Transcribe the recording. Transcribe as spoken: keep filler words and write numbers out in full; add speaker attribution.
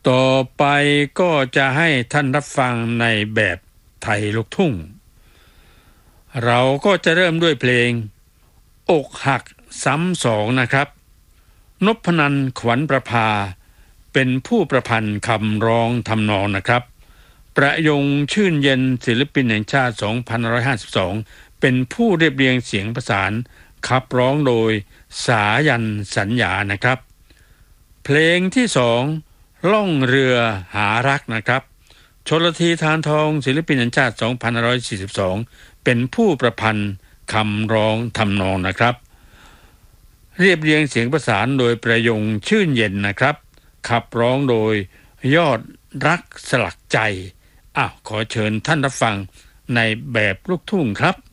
Speaker 1: ต่อไปก็จะให้ท่านรับฟังในแบบไทยลูกทุ่งเราก็จะเริ่มด้วยเพลงอกหักซ้ำสองนะครับนพนันท์ขวัญประภาเป็นผู้ประพันธ์คำร้องทำนองนะครับประยงชื่นเย็นศิลปินแห่งชาติสองพันห้าร้อยห้าสิบสองเป็นผู้เรียบเรียงเสียงประสานขับร้องโดยสายันสัญญานะครับเพลงที่สองล่องเรือหารักนะครับชลธีทานทองศิลปินแห่งชาติสองพันห้าร้อยสี่สิบสองเป็นผู้ประพันธ์คำร้องทำนองนะครับเรียบเรียงเสียงประสานโดยประยงชื่นเย็นนะครับขับร้องโดยยอดรักสลักใจอ้าวขอเชิญท่านรับฟังในแบบลูกทุ่งครับ